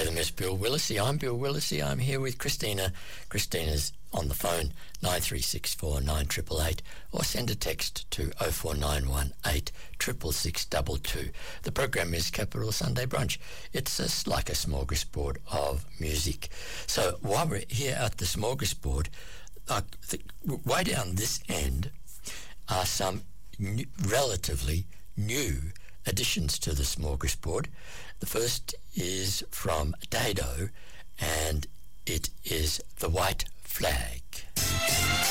Play Them as Bill Willisey. I'm Bill Willisey. I'm here with Christina. Christina's on the phone, 9364 9888, or send a text to 04918 66622. The program is Capital Sunday Brunch. It's just like a smorgasbord of music. So while we're here at the smorgasbord, way down this end are some relatively new additions to the smorgasbord. The first is from Dado, and it is The White Flag.